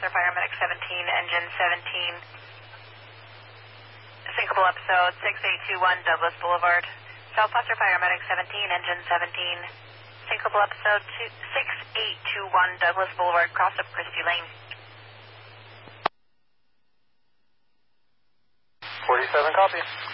Sir Paramedic 17, engine 17. Syncopal episode 6821 Douglas Boulevard. South Foster Paramedic 17, engine 17. Syncopal episode 6821 Douglas Boulevard, cross up Christie Lane. 47, copy.